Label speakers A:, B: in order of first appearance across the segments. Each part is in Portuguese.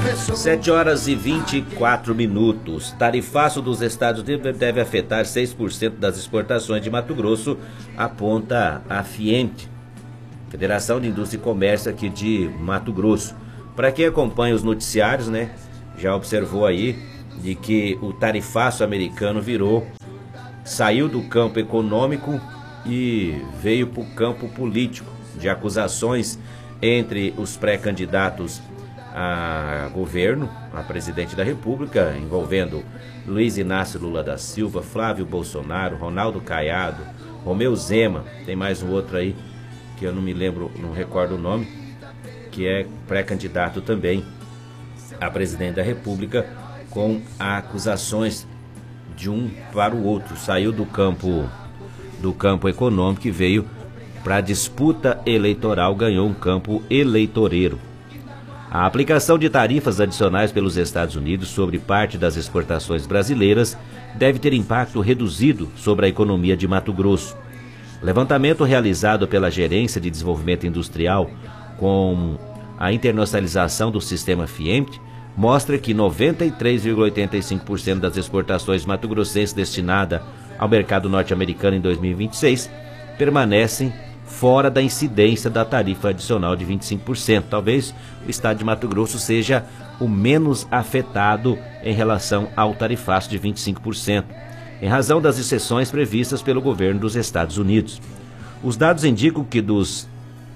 A: 7h24. Tarifaço dos Estados Unidos deve afetar 6% das exportações de Mato Grosso, aponta a FIENT, Federação de Indústria e Comércio aqui de Mato Grosso. Para quem acompanha os noticiários, né, já observou aí de que o tarifaço americano saiu do campo econômico e veio para o campo político, de acusações entre os pré-candidatos a governo, a presidente da República, envolvendo Luiz Inácio Lula da Silva, Flávio Bolsonaro, Ronaldo Caiado, Romeu Zema, tem mais um outro aí que eu não me lembro, não recordo o nome, que é pré-candidato também a presidente da República, com acusações de um para o outro. Saiu do campo econômico e veio para a disputa eleitoral, ganhou um campo eleitoreiro. A aplicação de tarifas adicionais pelos Estados Unidos sobre parte das exportações brasileiras deve ter impacto reduzido sobre a economia de Mato Grosso. Levantamento realizado pela Gerência de Desenvolvimento Industrial com a internacionalização do sistema FIENT mostra que 93,85% das exportações mato-grossenses destinadas ao mercado norte-americano em 2026 permanecem fora da incidência da tarifa adicional de 25%. Talvez o estado de Mato Grosso seja o menos afetado em relação ao tarifaço de 25%, em razão das exceções previstas pelo governo dos Estados Unidos. Os dados indicam que dos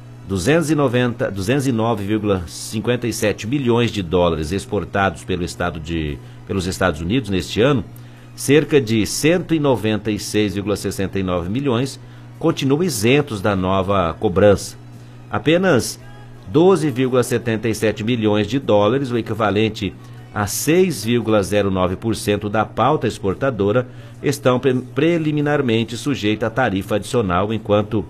A: 209,57 milhões de dólares exportados pelos Estados Unidos neste ano, cerca de 196,69 milhões continuam isentos da nova cobrança. Apenas 12,77 milhões de dólares, o equivalente a 6,09% da pauta exportadora, estão preliminarmente sujeitos à tarifa adicional, enquanto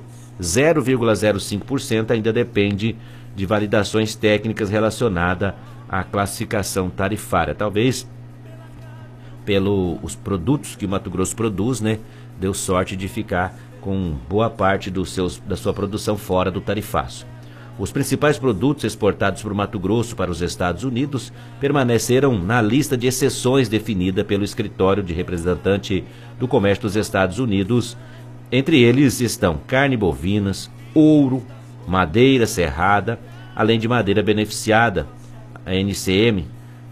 A: 0,05% ainda depende de validações técnicas relacionadas à classificação tarifária. Talvez pelos produtos que o Mato Grosso produz, né, deu sorte de ficar com boa parte da sua produção fora do tarifaço. Os principais produtos exportados por Mato Grosso para os Estados Unidos permaneceram na lista de exceções definida pelo Escritório de Representante do Comércio dos Estados Unidos. Entre eles estão carne bovinas, ouro, madeira serrada, além de madeira beneficiada, a NCM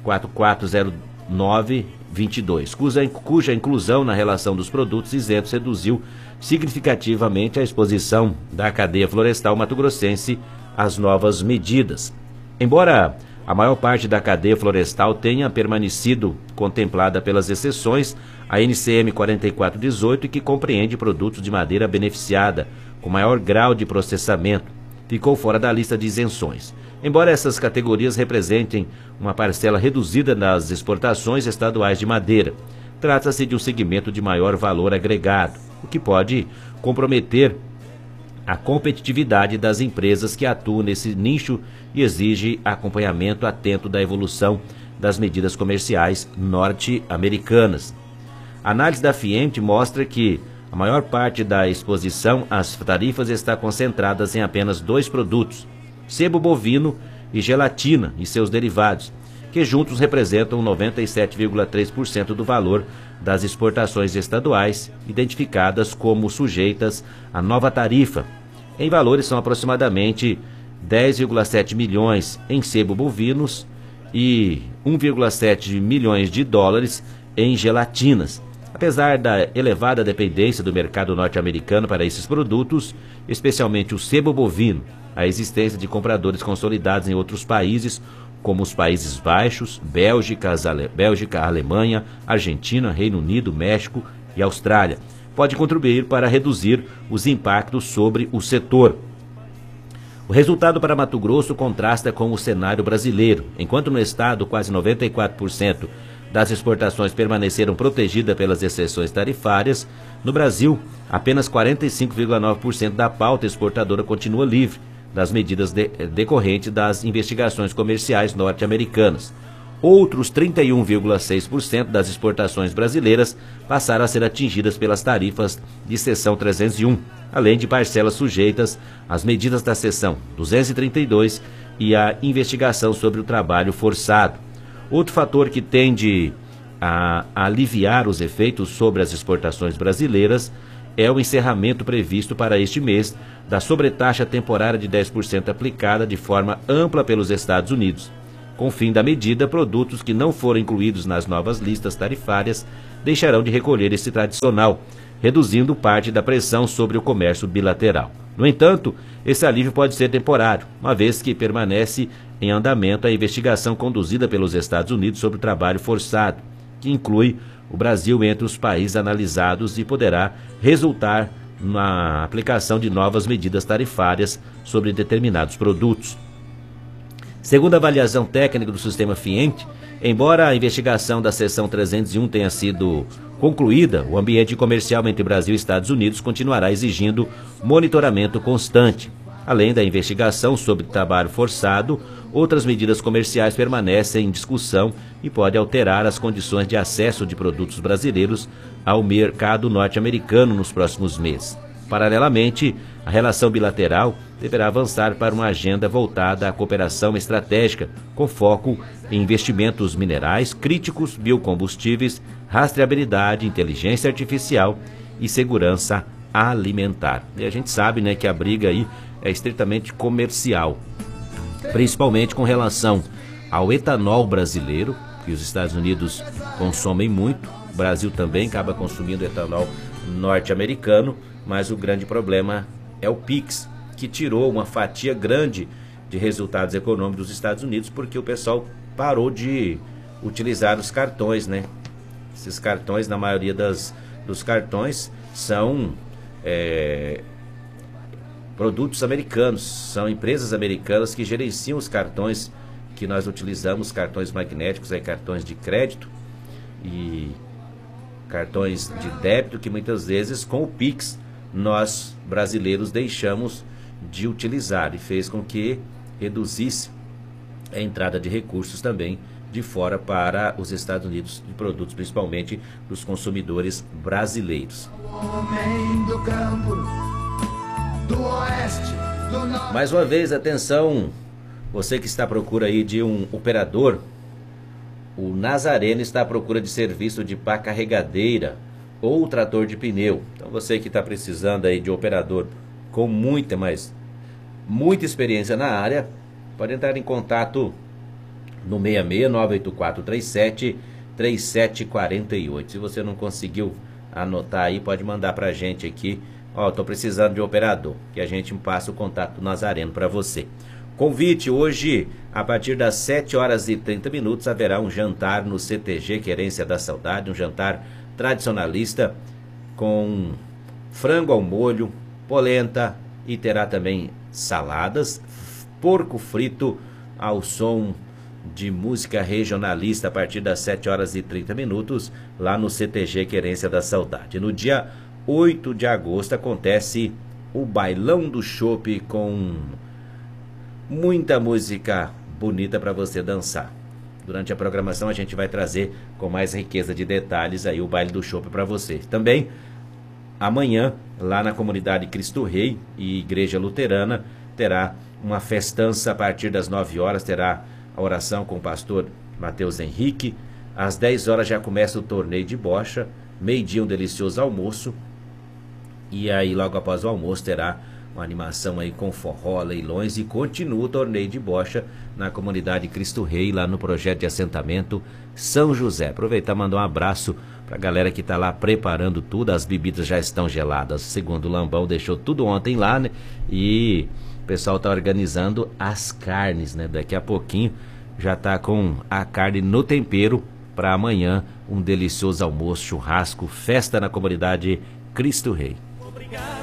A: 440922, cuja inclusão na relação dos produtos isentos reduziu significativamente a exposição da cadeia florestal mato-grossense às novas medidas. Embora a maior parte da cadeia florestal tenha permanecido contemplada pelas exceções, a NCM 4418, que compreende produtos de madeira beneficiada com maior grau de processamento, ficou fora da lista de isenções. Embora essas categorias representem uma parcela reduzida das exportações estaduais de madeira, trata-se de um segmento de maior valor agregado, o que pode comprometer a competitividade das empresas que atuam nesse nicho e exige acompanhamento atento da evolução das medidas comerciais norte-americanas. A análise da FIENT mostra que a maior parte da exposição às tarifas está concentrada em apenas dois produtos, sebo bovino e gelatina e seus derivados, que juntos representam 97,3% do valor das exportações estaduais, identificadas como sujeitas à nova tarifa. Em valores são aproximadamente 10,7 milhões em sebo bovinos e 1,7 milhões de dólares em gelatinas. Apesar da elevada dependência do mercado norte-americano para esses produtos, especialmente o sebo bovino, a existência de compradores consolidados em outros países, como os Países Baixos, Bélgica, Alemanha, Argentina, Reino Unido, México e Austrália, pode contribuir para reduzir os impactos sobre o setor. O resultado para Mato Grosso contrasta com o cenário brasileiro. Enquanto no estado quase 94% das exportações permaneceram protegidas pelas exceções tarifárias, no Brasil apenas 45,9% da pauta exportadora continua livre das medidas decorrentes das investigações comerciais norte-americanas. Outros 31,6% das exportações brasileiras passaram a ser atingidas pelas tarifas de seção 301, além de parcelas sujeitas às medidas da seção 232 e a investigação sobre o trabalho forçado. Outro fator que tende a aliviar os efeitos sobre as exportações brasileiras é o encerramento previsto para este mês da sobretaxa temporária de 10% aplicada de forma ampla pelos Estados Unidos. Com o fim da medida, produtos que não foram incluídos nas novas listas tarifárias deixarão de recolher esse tradicional, reduzindo parte da pressão sobre o comércio bilateral. No entanto, esse alívio pode ser temporário, uma vez que permanece em andamento a investigação conduzida pelos Estados Unidos sobre o trabalho forçado, que inclui o Brasil entre os países analisados e poderá resultar na aplicação de novas medidas tarifárias sobre determinados produtos. Segundo a avaliação técnica do sistema FIENT, embora a investigação da seção 301 tenha sido concluída, o ambiente comercial entre Brasil e Estados Unidos continuará exigindo monitoramento constante. Além da investigação sobre trabalho forçado, outras medidas comerciais permanecem em discussão e podem alterar as condições de acesso de produtos brasileiros ao mercado norte-americano nos próximos meses. Paralelamente, a relação bilateral deverá avançar para uma agenda voltada à cooperação estratégica, com foco em investimentos minerais críticos, biocombustíveis, rastreabilidade, inteligência artificial e segurança alimentar. E a gente sabe, né, que a briga aí é estritamente comercial, principalmente com relação ao etanol brasileiro, que os Estados Unidos consomem muito, o Brasil também acaba consumindo etanol norte-americano, mas o grande problema é o PIX, que tirou uma fatia grande de resultados econômicos dos Estados Unidos, porque o pessoal parou de utilizar os cartões, né? Esses cartões, na maioria dos cartões, são produtos americanos, são empresas americanas que gerenciam os cartões que nós utilizamos, cartões magnéticos, cartões de crédito e cartões de débito, que muitas vezes com o PIX nós brasileiros deixamos de utilizar, e fez com que reduzisse a entrada de recursos também de fora para os Estados Unidos, de produtos principalmente dos consumidores brasileiros. Mais uma vez, atenção, você que está à procura aí de um operador, o Nazareno está à procura de serviço de pá carregadeira ou trator de pneu. Então você que está precisando aí de um operador com muita experiência na área, pode entrar em contato no 66-98437-3748. Se você não conseguiu anotar aí, pode mandar pra gente aqui. Ó, tô precisando de um operador, que a gente passa o contato do Nazareno para você. Convite hoje, a partir das 7h30, haverá um jantar no CTG Querência da Saudade, um jantar tradicionalista com frango ao molho, polenta e terá também saladas, porco frito ao som de música regionalista a partir das 7h30 lá no CTG Querência da Saudade. No dia 8 de agosto acontece o Bailão do Chopp com muita música bonita para você dançar. Durante a programação a gente vai trazer com mais riqueza de detalhes aí o Baile do Chopp para você. Também amanhã, lá na comunidade Cristo Rei e Igreja Luterana, terá uma festança a partir das 9h, terá a oração com o pastor Mateus Henrique. Às 10h já começa o torneio de bocha, meio-dia um delicioso almoço, e aí logo após o almoço terá uma animação aí com forró, leilões, e continua o torneio de bocha na comunidade Cristo Rei, lá no projeto de assentamento São José. Aproveitar e mandar um abraço pra galera que tá lá preparando tudo. As bebidas já estão geladas, segundo o Lambão deixou tudo ontem lá, né? E o pessoal tá organizando as carnes, né? Daqui a pouquinho já tá com a carne no tempero para amanhã um delicioso almoço, churrasco, festa na comunidade Cristo Rei.